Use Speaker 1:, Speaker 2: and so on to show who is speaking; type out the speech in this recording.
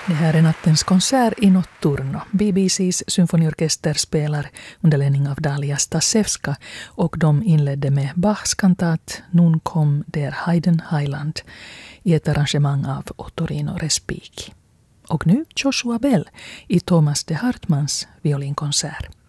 Speaker 1: Det här är nattens konsert i Notturno. BBCs symfoniorkester spelar under ledning av Dalia Stasevska och de inledde med Bachs kantat Nun kom der Haydn Heiland i ett arrangemang av Ottorino Respighi. Och nu Joshua Bell i Thomas de Hartmanns violinkonsert.